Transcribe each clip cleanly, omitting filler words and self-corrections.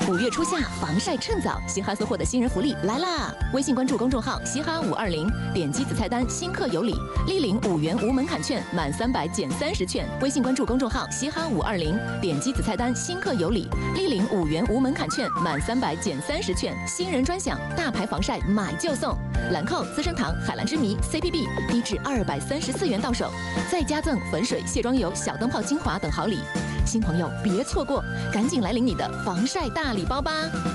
5月初夏，防晒趁早，嘻哈搜获的新人福利来啦！微信关注公众号“嘻哈520”，点击子菜单“新客有礼”，立领5元无门槛券，满300减30券。微信关注公众号“嘻哈520”，点击子菜单“新客有礼”，立领5元无门槛券，满300减30券。新人专享，大牌防晒买就送，兰蔻、资生堂、海蓝之谜、CPB 低至234元到手，再加赠粉水、卸妆油、小灯泡精华等好礼。新朋友别错过，赶紧来领你的防晒大礼包吧！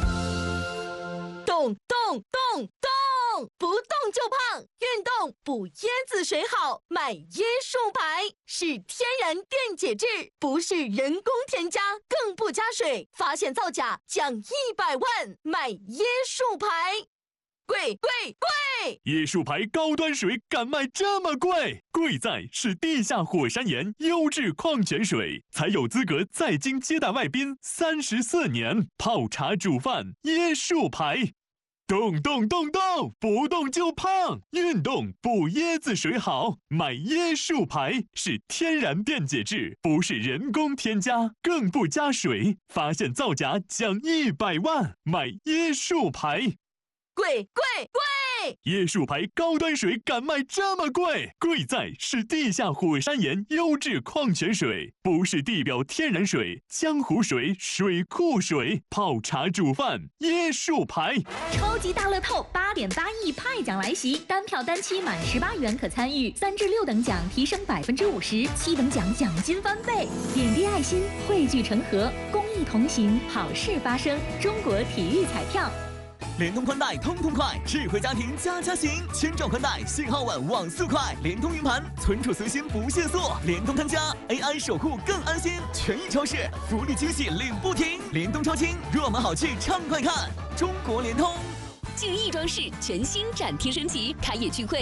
动动动动，不动就胖，运动补椰子水好，买椰树牌是天然电解质，不是人工添加，更不加水，发现造假奖100万，买椰树牌。贵贵贵！ 椰树牌高端水敢卖这么贵？贵在是地下火山岩优质矿泉水，才有资格在京接待外宾34年。泡茶煮饭，椰树牌。动动动动，不动就胖，运动补椰子水好，买椰树牌是天然电解质，不是人工添加，更不加水，发现造假奖100万，买椰树牌。 贵贵贵！ 椰树牌高端水敢卖这么贵？贵在是地下火山岩优质矿泉水，不是地表天然水、江湖水、水库水。泡茶煮饭，椰树牌。 超级大乐透8.8亿派奖来袭，单票单期满18元可参与，3至6等奖提升50%，7等奖奖金翻倍。点滴爱心，汇聚成河，公益同行，好事发生。中国体育彩票。 联通宽带通通快，智慧家庭家家行。千兆宽带，信号稳，网速快。联通云盘，存储随心不限速。联通看家 ，AI 守护更安心。权益超市，福利惊喜领不停。联通超轻，若买好去畅快看。中国联通。 敬意装饰全新展厅升级，开业聚会